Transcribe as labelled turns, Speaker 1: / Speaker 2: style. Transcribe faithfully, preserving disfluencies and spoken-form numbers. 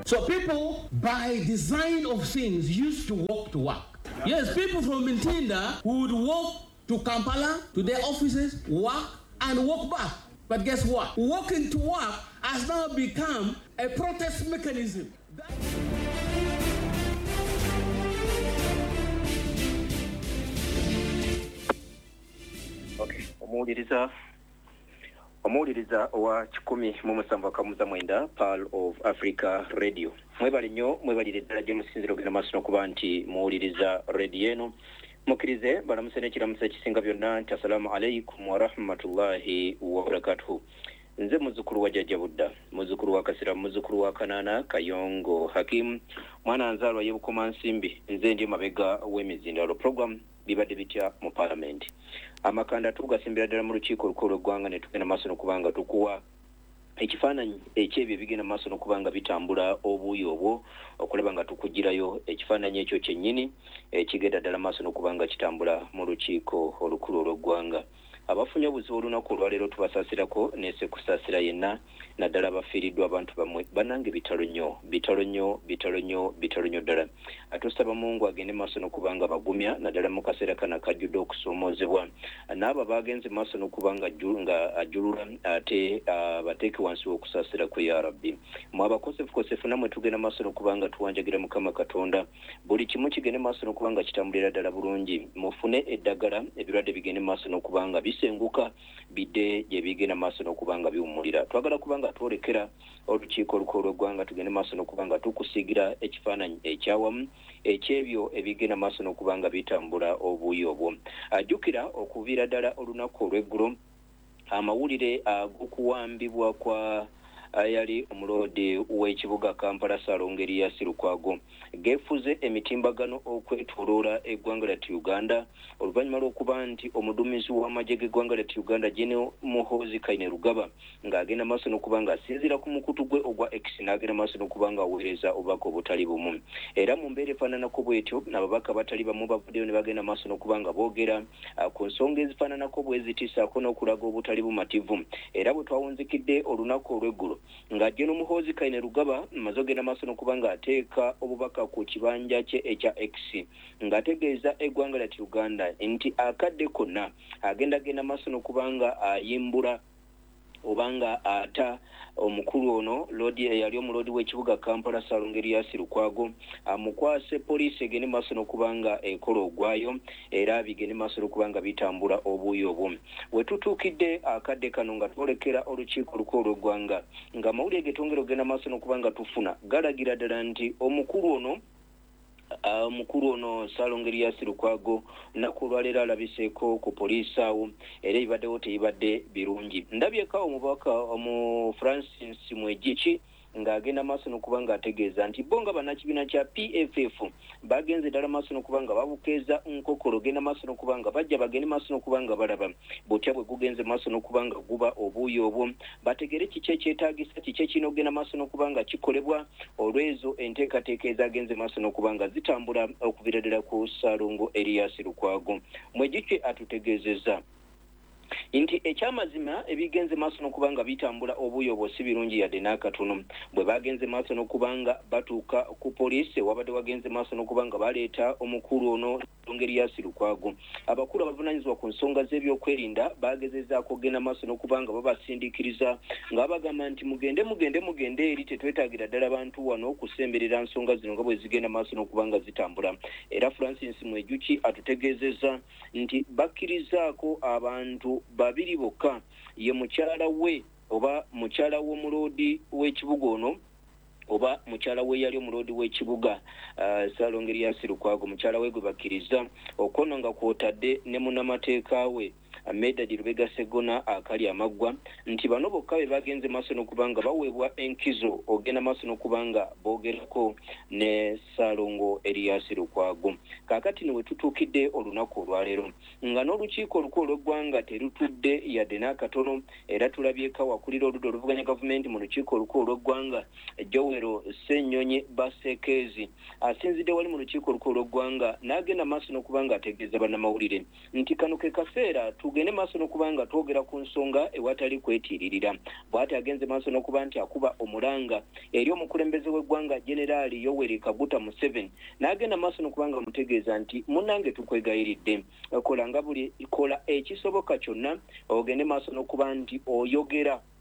Speaker 1: So people, by design of things, used to walk to work. Yes, people from Ntinda would walk to Kampala, to their offices, work, and walk back. But guess what? Walking to work has now become a protest mechanism.
Speaker 2: Okay, omuwuliriza omuwuliriza owa kikumi mu musanvu kamuza mwenda Pearl of Africa Radio. Mwebale nnyo, mwebalire ddala gye musinzira ogenda maaso n'okuba nti muwuliriza radio eno. Mukkirize balamuse n'ekiramusa ekisinga byonna nti assalamu alaikum wa rahmatullahi wa barakatuhu. Nze muzukulu wa Jajja Budda, muzukulu wa Kasira, muzukulu wa Kanana Kayongo Hakim, mwana nzalwa y'Ebukoma Nsimbi. Nze ndi mabega w'emizindalo program bibadde bitya mu parliament. Amakanda tugasimbira ddala mu lukiiko olukulu lw'eggwanga ne tugenda maaso n'okubanga tukuwa ekifaananyi ekyebyo ebigenda maaso n'okubanga bitambula obuuyi obwo okulaba nga tukugirayo ekifaananyi ekyo kyennyini ekigenda ddala maaso n'okubanga kitambula mu lukiiko olukulu olw'eggwanga. Abafunye obuzibu olunaku olwaleero tubasaasirako nese kusaasira yenna naddala abafiiriddwa abantu bamwe banange bitalo nnyo bitalo nnyo bitalo nnyo bitalo nnyo ddala. Atusaba Mungu agende maaso n'okubanga bagumya naddala mu kaseera kana akajjudde okusoomoozebwa n'abo bagenze maaso n'okubanga nga ajulula ate bateeke wansi w'okusaasira kwe ya Rabbi. Mwe abakosefukosefu namwe tugenda maaso n'okubanga tuwanjagira Mukama Katonda buli kimu kigende maaso n'okubanga kitambulira ddala bulungi. Mufune eddagala ebirwadde bigende maaso n'okubanga bisenguka bidde gye bigenda maaso n'okubanga biwummulira. Twagala kubanga twolekera olukiiko olukulu lw'eggwanga tugende maaso n'okubanga tukusigira ekifaananyi ekyawamu ekyebyo ebigenda maaso n'okubanga bitambula obuuyi obwo. Ajjukira okuviira ddala olunaku olw'eggulo amawulire ag'okuwambibwa kwa ayali omuloodi w'ekibuga Kampala Ssaalongo Erias Lukwago geefuze emitimbagano okwetooloola eggwanga lyattu Uganda oluvannyuma lw'okuba nti omuduumizi w'amagye g'eggwanga lyattu Uganda Gen. Muhoozi Kainerugaba ng'agenda maaso n'okuba nga asinziira ku mukutu gwe ogwa X n'agenda maaso n'okuba nga aweereza obubaka obutali bumu. Era mu mbeera efaananako bw'etyo ababaka batali bamu bavuddeyo ne bagenda maaso n'okuba nga boogera ku nsonga ezifaananako bwe zitisaako n'okulaga obutali bumativu. Era bwe twawunzikidde olunaku olw'eggulo nga Gen. Muhoozi Kainerugaba maze ogenda maaso n'okuba nga ateeka obubaka ku kibanja kye ekya X ng'ategeeza eggwanga lyattu Uganda nti akadde konna agenda genda maaso n'okuba nga ayimbula obanga ata omukulu ono lodi eyali omuloodi w'ekibuga Kampala Ssaalongo Erias Lukwago amukwase poliisi egende maaso n'okubanga ekola ogwayo era bigende maaso n'okubanga bitambula obuuyi obwo. We tutuukidde akadde kano nga twolekera olukiiko olukulu lw'eggwanga nga amawulire ge twongera ogenda maaso n'okubanga tufuna galagira ddala nti omukulu ono omukulu ono Ssaalongo Erias Lukwago nnaku olwaleero alabiseeko ku poliisi awo era ebibaddewo teyibadde birungi. Ndabyeko omubaka omu Francis Mwegichi ng'agenda maaso n'okuba nga ategeeza nti bo nga bannakibiina kya P F F bagenze ddala maaso n'okuba nga babukeeza nkokolo genda maaso n'okuba nga bajja bagende maaso n'okuba nga balaba butya bwe gugenze maaso n'okuba nga guba obuuyi obwo bategere kiki ekyetaagisa kiki ekirina okugenda maaso n'okuba nga kikolebwa olw'ezo enteekateeka ezagenze maaso n'okuba nga zitambula okuviira ddala ku Ssaalongo Erias Lukwago. Mwegichi atutegeezezza nti ekyamazima ebigenze maaso n'okuba nga bitambula obuuyi obwo si birungi yadde n'akatono. Bwe bagenze maaso n'okuba nga batuuka ku poliisi wabadde wagenze maaso n'okuba nga baleeta omukulu ono Ssaalongo Erias Lukwago abakulu abavunaanyizibwa ku nsonga z'ebyokwerinda bagezezaako okugenda maaso n'okuba nga babasindiikiriza nga bagamba nti mugende mugende mugende eri tetwetaagira ddala abantu wano okusemberera nsonga zino nga bwe zigenda maaso n'okuba nga zitambula. Era Francis Mwegichi atutegeezezza nti bakkirizaako abantu babiri bokka ye mukyala we oba mukyala w'omuloodi w'ekibuga ono oba mukyala we yali omuloodi w'ekibuga Ssaalongo Erias Lukwago mukyala we gwe bakkiriza okono nga kwotadde ne munnamateeka we Medadi Lubega Segona akali amaggwa nti bano bokka be bagenze maaso n'okuba nga baweebwa enkizo ogenda maaso n'okuba nga boogerako ne Ssaalongo Erias Lukwago. Kaakati ne we tutuukidde olunaku olwaleero nga n'olukiiko olukulu olw'eggwanga terutudde yadde n'akatono era tulabyeko awakulira oludda oluvuganya gavumenti mu lukiiko olukulu olw'eggwanga Joel Ssennyonyi Basekeezi asinzidde wali mu lukiiko olukulu olw'eggwanga n'agenda maaso n'okuba nga ategeeza bannamawulire nti kano ke kaseera tuge tugende maaso n'okuba nga twogera ku nsonga ewatali kwetiiririra. Bw'ati agenze maaso n'okuba nti akuba omulanga eri omukulembeze w'eggwanga Generaali Yoweri Kaguta Museveni, n'agenda maaso n'okuba nga mutegeeza nti munnange tukwegayiridde, kola nga buli kola ekisoboka kyonna ogende maaso n'okuba nti oyogera